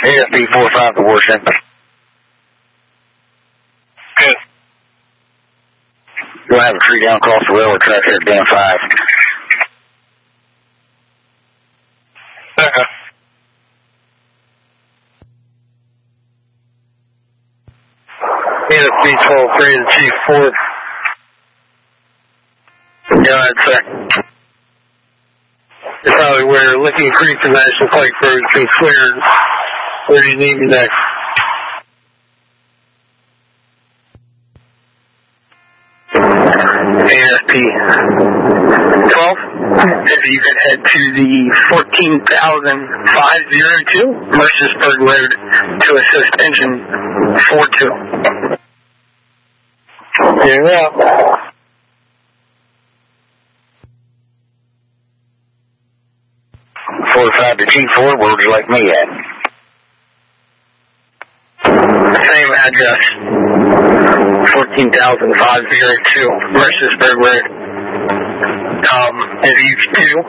ASP 45 to Washington. Good. You'll have a tree down across the railroad track here at Dan 5. Okay. ASP 12-3 to Chief 4. Yeah, that's it. It's probably where Licking Creek and National Pike Road's been cleared. Where do you need me next? ASP 12. If you can head to the 14,502 Mercersburg Road to assist engine 42. Here we go. 45 to G4, where would you like me at? Same address. 14,502 Mercersburg Road. If you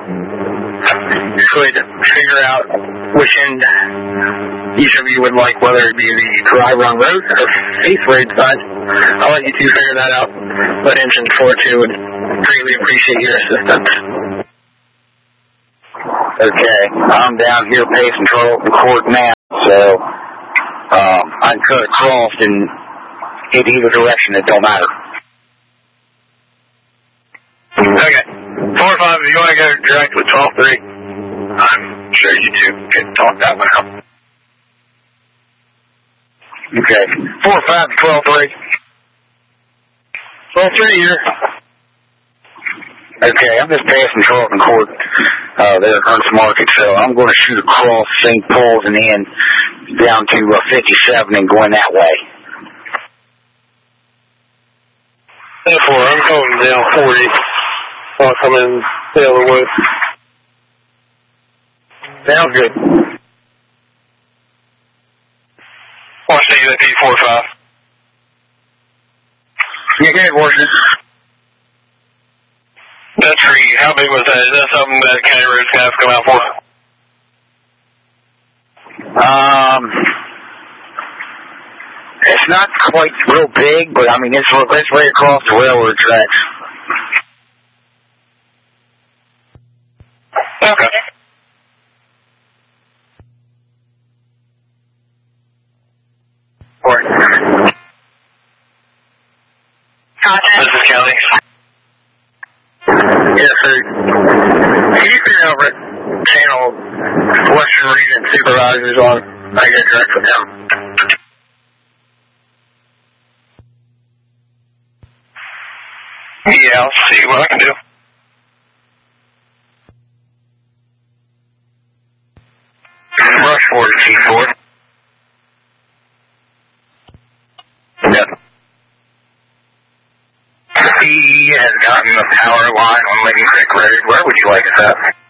could figure out which end each of you would like, whether it be the Dry Run Road or Faith Road side, I'll let you two figure that out. But engine 42 would greatly appreciate your assistance. Okay, I'm down here pacing Charlton Court now, so I can cut across in either direction, it don't matter. Okay. 4-5, if you want to go direct with 12-3, I'm sure you two can talk that one out. Okay, 4-5 to 12-3. 12-3 here. Okay, I'm just passing Charlton Court there at Ernst Market, so I'm going to shoot across St. Paul's and then down to 57 and going that way. 4, I'm going down 40. I'll come in the other way. Sounds good. I'll see you at P45. Yeah, go ahead, Washington. That tree, how big was that? Is that something that County Road's going to have to come out for? It's not quite real big, but I mean, it's right across the railroad tracks. Okay. This is Kelly. Yes, sir. Can you figure out what channel Western Region Supervisors on? I get direct with them. Yeah, I'll see what I can do. Rush for it, G4. Yep. He has gotten the power line on Licking Creek Road. Where would you like us at?